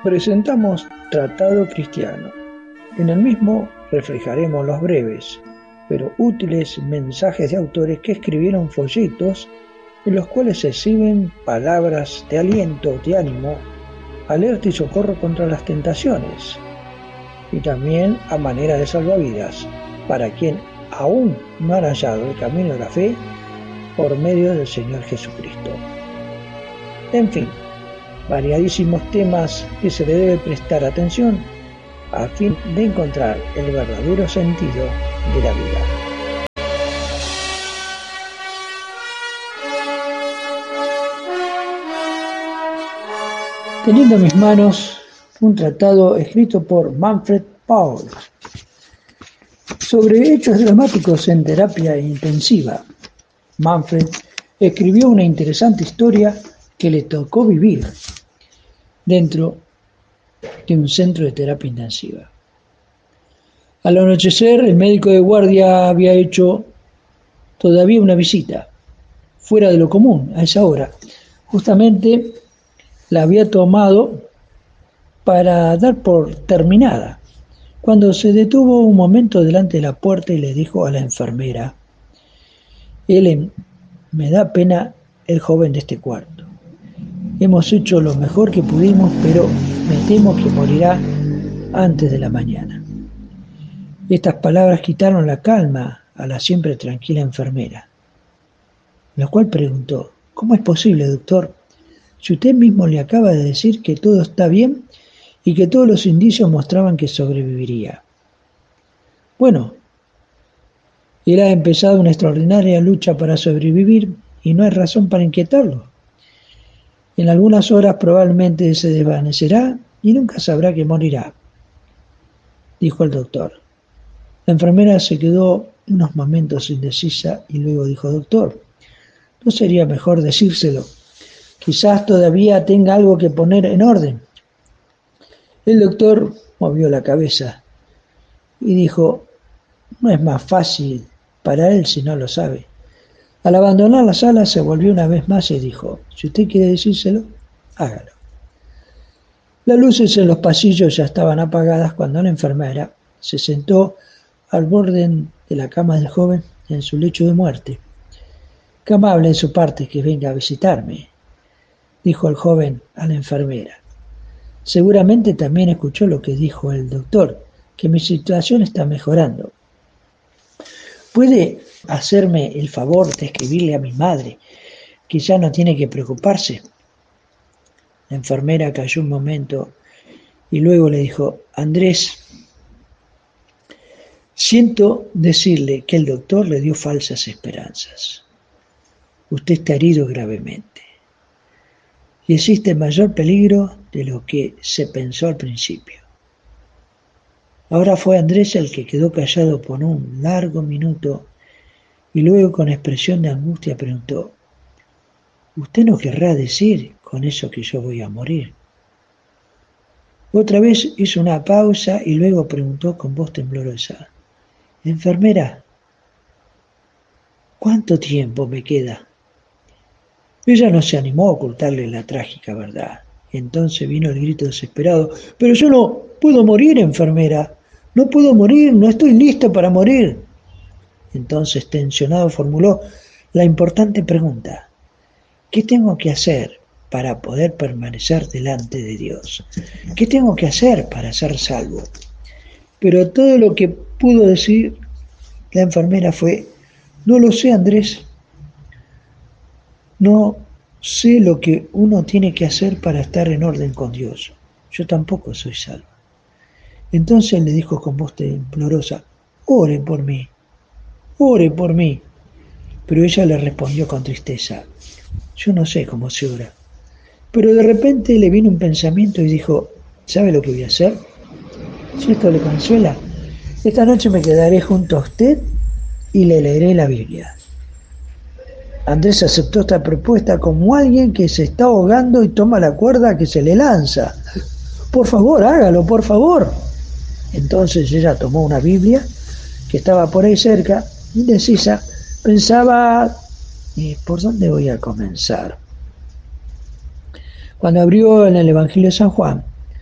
presentamos Tratado Cristiano. En el mismo reflejaremos los breves, pero útiles mensajes de autores que escribieron folletos en los cuales se exhiben palabras de aliento, de ánimo, alerta y socorro contra las tentaciones, y también a manera de salvavidas para quien aún no ha hallado el camino de la fe por medio del Señor Jesucristo. En fin, variadísimos temas que se le debe prestar atención a fin de encontrar el verdadero sentido de la vida. Teniendo en mis manos un tratado escrito por Manfred Paul sobre hechos dramáticos en terapia intensiva. Manfred escribió una interesante historia que le tocó vivir dentro de un centro de terapia intensiva. Al anochecer, el médico de guardia había hecho todavía una visita, fuera de lo común, a esa hora. Justamente la había tomado para dar por terminada, cuando se detuvo un momento delante de la puerta y le dijo a la enfermera: Helen, me da pena el joven de este cuarto. Hemos hecho lo mejor que pudimos, pero me temo que morirá antes de la mañana. Estas palabras quitaron la calma a la siempre tranquila enfermera, la cual preguntó: ¿Cómo es posible, doctor? Si usted mismo le acaba de decir que todo está bien y que todos los indicios mostraban que sobreviviría. Bueno, él ha empezado una extraordinaria lucha para sobrevivir y no hay razón para inquietarlo. En algunas horas probablemente se desvanecerá y nunca sabrá que morirá, dijo el doctor. La enfermera se quedó unos momentos indecisa y luego dijo: Doctor, ¿no sería mejor decírselo? Quizás todavía tenga algo que poner en orden. El doctor movió la cabeza y dijo: no es más fácil para él si no lo sabe. Al abandonar la sala se volvió una vez más y dijo: si usted quiere decírselo, hágalo. Las luces en los pasillos ya estaban apagadas cuando la enfermera se sentó al borde de la cama del joven en su lecho de muerte. Qué amable en su parte que venga a visitarme, dijo el joven a la enfermera. Seguramente también escuchó lo que dijo el doctor, que mi situación está mejorando. ¿Puede hacerme el favor de escribirle a mi madre que ya no tiene que preocuparse? La enfermera calló un momento y luego le dijo: Andrés, siento decirle que el doctor le dio falsas esperanzas. Usted está herido gravemente y existe mayor peligro de lo que se pensó al principio. Ahora fue Andrés el que quedó callado por un largo minuto y luego con expresión de angustia preguntó: ¿usted no querrá decir con eso que yo voy a morir? Otra vez hizo una pausa y luego preguntó con voz temblorosa: enfermera, ¿cuánto tiempo me queda? Ella no se animó a ocultarle la trágica verdad. Entonces vino el grito desesperado: pero yo no puedo morir, enfermera. No puedo morir, no estoy listo para morir. Entonces, tensionado, formuló la importante pregunta: ¿qué tengo que hacer para poder permanecer delante de Dios? ¿Qué tengo que hacer para ser salvo? Pero todo lo que pudo decir la enfermera fue: no lo sé, Andrés. No sé lo que uno tiene que hacer para estar en orden con Dios. Yo tampoco soy salvo. Entonces le dijo con voz temblorosa: ore por mí, ore por mí. Pero ella le respondió con tristeza: yo no sé cómo se ora. Pero de repente le vino un pensamiento y dijo: ¿sabe lo que voy a hacer? Si esto le consuela, esta noche me quedaré junto a usted y le leeré la Biblia. Andrés aceptó esta propuesta como alguien que se está ahogando y toma la cuerda que se le lanza. Por favor, hágalo, por favor. Entonces ella tomó una Biblia que estaba por ahí cerca, indecisa, pensaba: ¿por dónde voy a comenzar? Cuando abrió en el Evangelio de San Juan,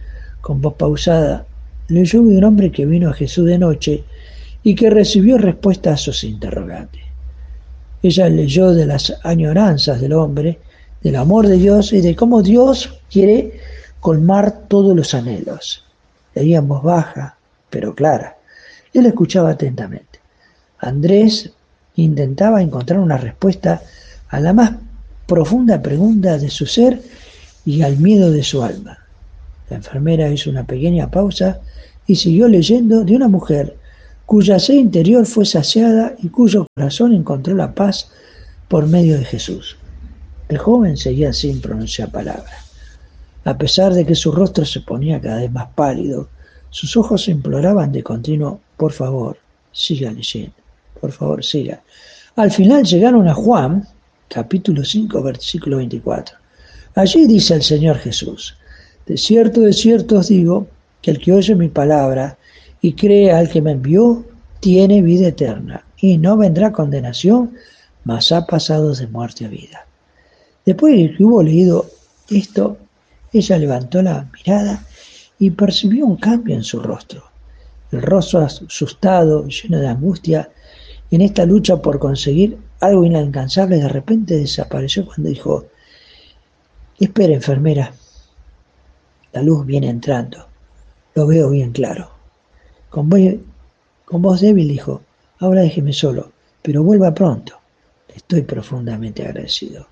Con voz pausada, leyó de un hombre que vino a Jesús de noche y que recibió respuesta a sus interrogantes. Ella leyó de las añoranzas del hombre, del amor de Dios y de cómo Dios quiere colmar todos los anhelos. Leía en voz baja, pero clara. Él escuchaba atentamente. Andrés intentaba encontrar una respuesta a la más profunda pregunta de su ser y al miedo de su alma. La enfermera hizo una pequeña pausa y siguió leyendo de una mujer cuya sed interior fue saciada y cuyo corazón encontró la paz por medio de Jesús. El joven seguía sin pronunciar palabra. A pesar de que su rostro se ponía cada vez más pálido, sus ojos imploraban de continuo: por favor, siga leyendo, por favor, siga. Al final llegaron a Juan, capítulo 5, versículo 24. Allí dice el Señor Jesús: de cierto os digo, que el que oye mi palabra y cree al que me envió, tiene vida eterna, y no vendrá condenación, mas ha pasado de muerte a vida. Después de que hubo leído esto, ella levantó la mirada y percibió un cambio en su rostro. El rostro asustado, lleno de angustia, en esta lucha por conseguir algo inalcanzable, de repente desapareció cuando dijo: espera, enfermera, la luz viene entrando, lo veo bien claro. Con voz débil dijo: ahora déjeme solo, pero vuelva pronto. Estoy profundamente agradecido.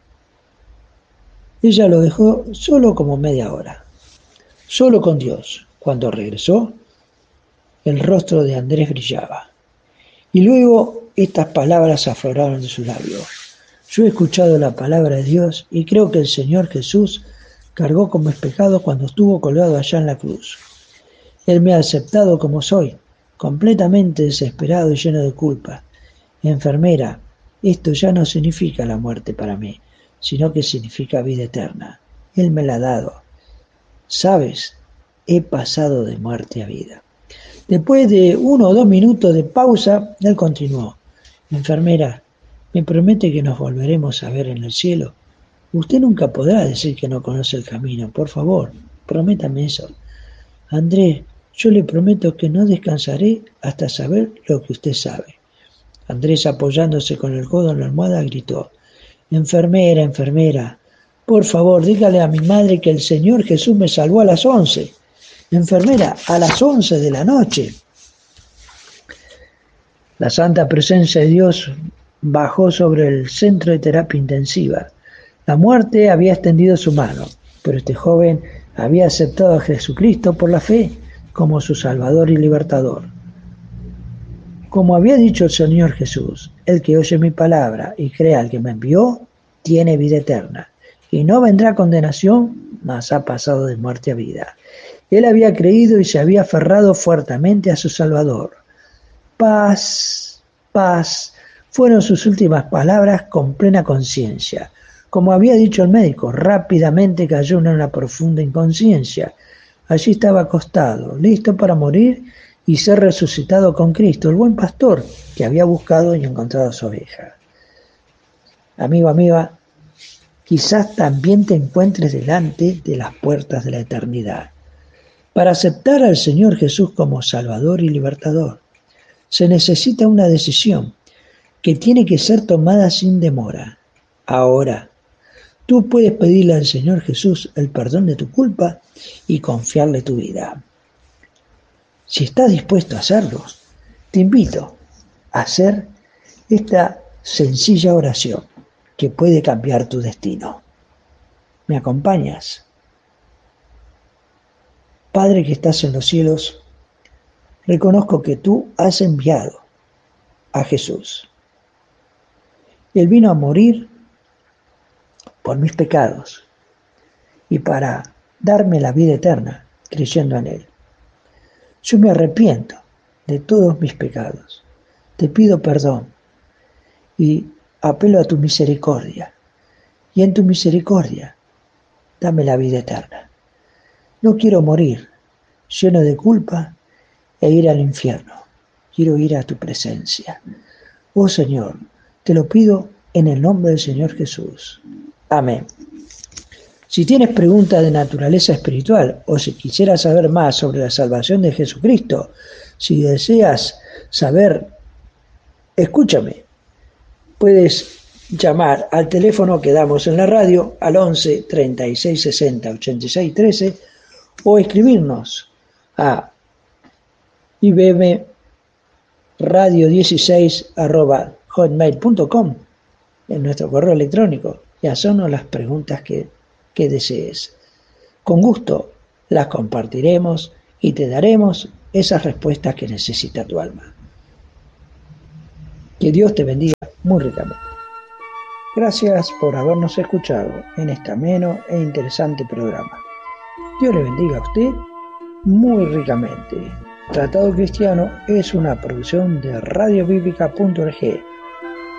Ella lo dejó solo como media hora, solo con Dios. Cuando regresó, el rostro de Andrés brillaba. Y luego estas palabras afloraron de sus labios: yo he escuchado la palabra de Dios y creo que el Señor Jesús cargó con mis pecados cuando estuvo colgado allá en la cruz. Él me ha aceptado como soy, completamente desesperado y lleno de culpa. Enfermera, esto ya no significa la muerte para mí, sino que significa vida eterna. Él me la ha dado. ¿Sabes? He pasado de muerte a vida. Después de 1 o 2 minutos de pausa, él continuó: enfermera, ¿me promete que nos volveremos a ver en el cielo? Usted nunca podrá decir que no conoce el camino. Por favor, prométame eso. Andrés, yo le prometo que no descansaré hasta saber lo que usted sabe. Andrés, apoyándose con el codo en la almohada, gritó: enfermera, enfermera, por favor, dígale a mi madre que el Señor Jesús me salvó a las 11. Enfermera, a las 11 de la noche. La santa presencia de Dios bajó sobre el centro de terapia intensiva. La muerte había extendido su mano, pero este joven había aceptado a Jesucristo por la fe como su Salvador y Libertador. Como había dicho el Señor Jesús: el que oye mi palabra y crea al que me envió, tiene vida eterna, y no vendrá condenación, mas ha pasado de muerte a vida. Él había creído y se había aferrado fuertemente a su Salvador. Paz, paz, fueron sus últimas palabras con plena conciencia. Como había dicho el médico, rápidamente cayó en una profunda inconsciencia. Allí estaba acostado, listo para morir y ser resucitado con Cristo, el buen pastor que había buscado y encontrado a su oveja. Amigo, amiga, quizás también te encuentres delante de las puertas de la eternidad. Para aceptar al Señor Jesús como Salvador y Libertador, se necesita una decisión que tiene que ser tomada sin demora. Ahora, tú puedes pedirle al Señor Jesús el perdón de tu culpa y confiarle tu vida. Si estás dispuesto a hacerlo, te invito a hacer esta sencilla oración que puede cambiar tu destino. ¿Me acompañas? Padre que estás en los cielos, reconozco que tú has enviado a Jesús. Él vino a morir por mis pecados y para darme la vida eterna creyendo en Él. Yo me arrepiento de todos mis pecados. Te pido perdón y apelo a tu misericordia. Y en tu misericordia, dame la vida eterna. No quiero morir lleno de culpa e ir al infierno. Quiero ir a tu presencia. Oh Señor, te lo pido en el nombre del Señor Jesús. Amén. Si tienes preguntas de naturaleza espiritual o si quisieras saber más sobre la salvación de Jesucristo, si deseas saber, escúchame, puedes llamar al teléfono que damos en la radio al 11 36 60 86 13 o escribirnos a ibmradio16@hotmail.com en nuestro correo electrónico y hacernos las preguntas que desees. Con gusto las compartiremos y te daremos esas respuestas que necesita tu alma. Que Dios te bendiga muy ricamente. Gracias por habernos escuchado en este ameno e interesante programa. Dios le bendiga a usted muy ricamente. Tratado Cristiano es una producción de radiobiblica.org